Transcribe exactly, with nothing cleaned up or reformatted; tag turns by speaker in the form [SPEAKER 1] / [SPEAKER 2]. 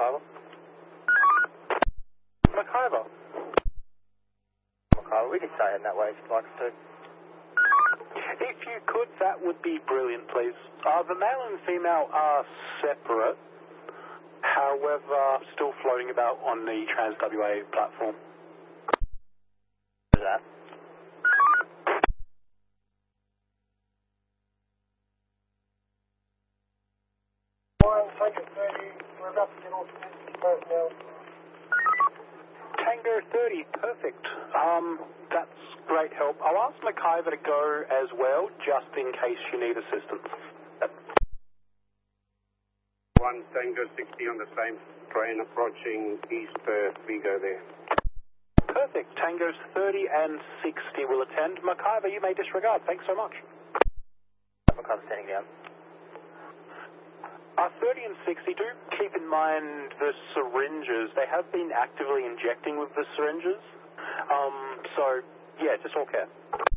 [SPEAKER 1] McIver. McIver. McIver, we can stay in that way if you'd like us to.
[SPEAKER 2] If you could, that would be brilliant, please. Uh, the male and female are separate, however, still floating about on the Trans-W A platform.
[SPEAKER 1] Is that?
[SPEAKER 3] Tango thirty, we're about to get off both now.
[SPEAKER 2] Tango thirty, perfect. Um, that's great help. I'll ask McIver to go as well, just in case you need assistance.
[SPEAKER 4] One Tango sixty on the same train approaching East Perth, we go there.
[SPEAKER 2] Perfect. Tangos thirty and sixty will attend. McIver, you may disregard. Thanks so much.
[SPEAKER 1] McIver standing down.
[SPEAKER 2] Uh, thirty and sixty, do keep in mind the syringes. They have been actively injecting with the syringes. Um, so, yeah, just all care.